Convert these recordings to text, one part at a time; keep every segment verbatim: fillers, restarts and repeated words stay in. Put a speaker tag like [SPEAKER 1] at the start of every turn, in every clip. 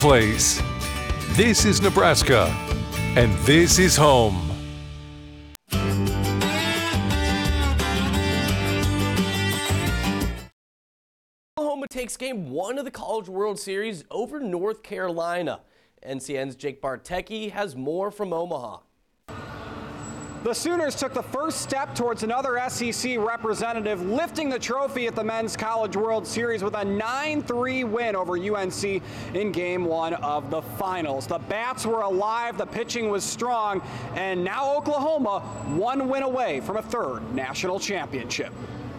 [SPEAKER 1] place. This is Nebraska, and this is home.
[SPEAKER 2] Oklahoma takes game one of the College World Series over North Carolina. N C N's Jake Bartecki has more from Omaha.
[SPEAKER 3] The Sooners took the first step towards another S E C representative lifting the trophy at the Men's College World Series with a nine three win over U N C in game one of the finals. The bats were alive, the pitching was strong, and now Oklahoma one win away from a third national championship.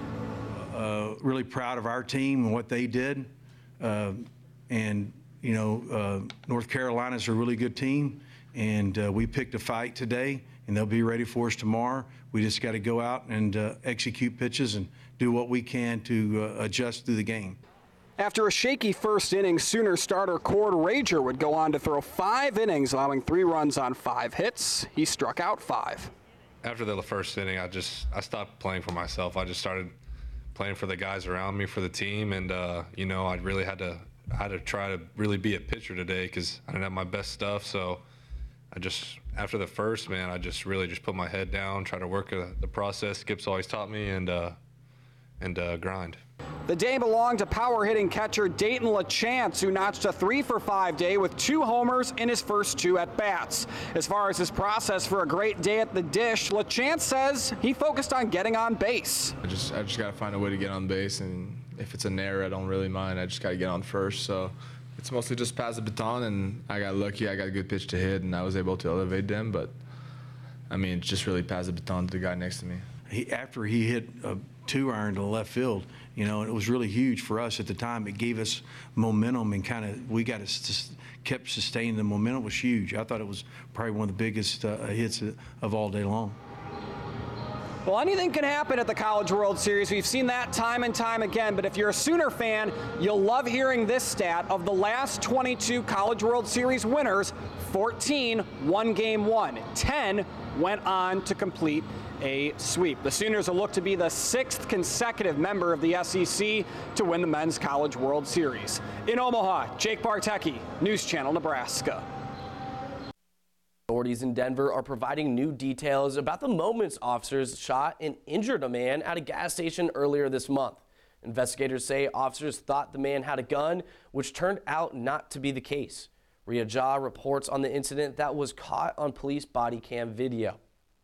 [SPEAKER 4] Uh, really proud of our team and what they did. Uh, and, you know, uh, North Carolina's a really good team, and uh, we picked a fight today. And they'll be ready for us tomorrow. We just got to go out and uh, execute pitches and do what we can to uh, adjust through the game.
[SPEAKER 3] After a shaky first inning, Sooner starter Cord Rager would go on to throw five innings, allowing three runs on five hits. He struck out five.
[SPEAKER 5] After the first inning, I just I stopped playing for myself. I just started playing for the guys around me, for the team, and uh, you know, I really had to I had to try to really be a pitcher today because I didn't have my best stuff. So I just, after the first, man, I just really just put my head down, try to work uh, the process Skip's always taught me, and uh, and uh, grind.
[SPEAKER 3] The day belonged to power-hitting catcher Dayton LaChance, who notched a three for five day with two homers in his first two at-bats. As far as his process for a great day at the dish, LaChance says he focused on getting on base.
[SPEAKER 6] I just, I just got to find a way to get on base, and if it's an error, I don't really mind. I just got to get on first, so. It's mostly just pass the baton, and I got lucky. I got a good pitch to hit, and I was able to elevate them. But, I mean, it's just really pass the baton to the guy next to me.
[SPEAKER 4] He, after he hit a two-iron to left field, you know, it was really huge for us at the time. It gave us momentum and kind of we got to kept sustaining the momentum. It was huge. I thought it was probably one of the biggest uh, hits of all day long.
[SPEAKER 3] Well, anything can happen at the College World Series. We've seen that time and time again, but if you're a Sooner fan, you'll love hearing this stat. Of the last twenty-two College World Series winners, fourteen won game one. ten went on to complete a sweep. The Sooners will look to be the sixth consecutive member of the S E C to win the Men's College World Series. In Omaha, Jake Bartecki, News Channel Nebraska.
[SPEAKER 2] Authorities in Denver are providing new details about the moments officers shot and injured a man at a gas station earlier this month. Investigators say officers thought the man had a gun, which turned out not to be the case. Rhea Jha reports on the incident that was caught on police body cam video.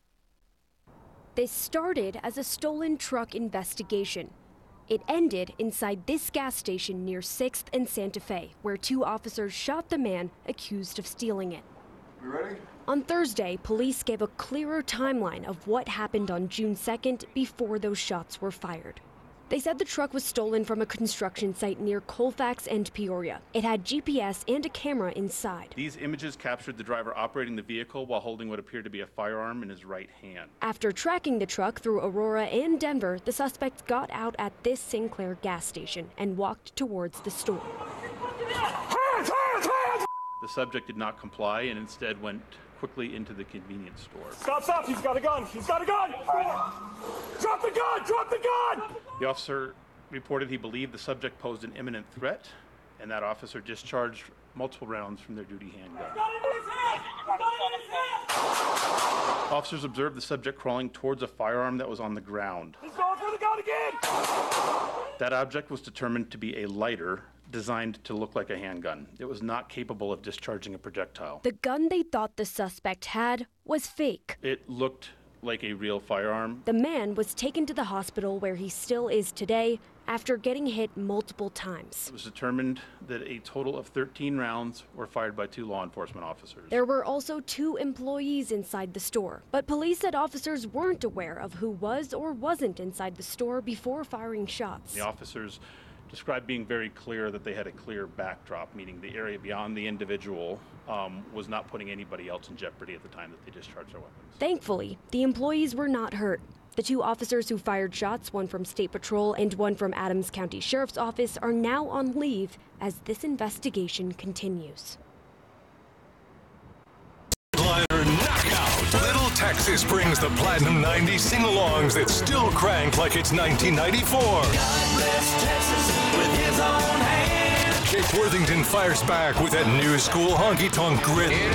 [SPEAKER 7] This started as a stolen truck investigation. It ended inside this gas station near sixth and Santa Fe, where two officers shot the man accused of stealing it.
[SPEAKER 8] You ready?
[SPEAKER 7] On Thursday, police gave a clearer timeline of what happened on June second before those shots were fired. They said the truck was stolen from a construction site near Colfax and Peoria. It had G P S and a camera inside.
[SPEAKER 9] These images captured the driver operating the vehicle while holding what appeared to be a firearm in his right hand.
[SPEAKER 7] After tracking the truck through Aurora and Denver, the suspect got out at this Sinclair gas station and walked towards the store.
[SPEAKER 9] The subject did not comply and instead went quickly into the convenience store.
[SPEAKER 8] Stop, stop, he's got a gun, he's got a gun! Drop the gun, drop the gun!
[SPEAKER 9] The officer reported he believed the subject posed an imminent threat, and that officer discharged multiple rounds from their duty handgun. Officers observed the subject crawling towards a firearm that was on the ground.
[SPEAKER 8] He's going for the gun again!
[SPEAKER 9] That object was determined to be a lighter designed to look like a handgun. It was not capable of discharging a projectile.
[SPEAKER 7] The gun they thought the suspect had was fake.
[SPEAKER 9] It looked like a real firearm.
[SPEAKER 7] The man was taken to the hospital where he still is today after getting hit multiple times.
[SPEAKER 9] It was determined that a total of thirteen rounds were fired by two law enforcement officers.
[SPEAKER 7] There were also two employees inside the store, but police said officers weren't aware of who was or wasn't inside the store before firing shots.
[SPEAKER 9] The officers described being very clear that they had a clear backdrop, meaning the area beyond the individual um, was not putting anybody else in jeopardy at the time that they discharged their weapons.
[SPEAKER 7] Thankfully, the employees were not hurt. The two officers who fired shots, one from State Patrol and one from Adams County Sheriff's Office, are now on leave as this investigation continues.
[SPEAKER 1] Knockout. Little Texas brings the Platinum ninety sing-alongs that still crank like it's nineteen ninety-four.
[SPEAKER 10] God bless Texas with his own hand.
[SPEAKER 1] Jake Worthington fires back with that new school honky tonk grit.